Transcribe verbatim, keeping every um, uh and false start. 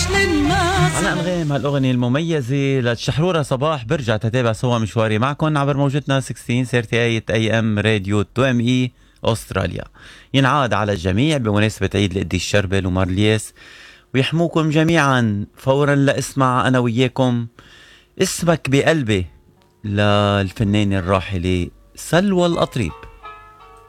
على أنغام هالأغنية المميزة للشحرورة صباح. برجع تتابع سوا مشواري معكم عبر موجتنا ستة عشر ثلاثة أي أم راديو تو أم إي أستراليا. ينعاد على الجميع بمناسبة عيد القديس شربل ومارلياس، ويحموكم جميعا فورا لأسمع أنا وياكم اسمك بقلبي للفنانة الراحلة سلوى القطريب.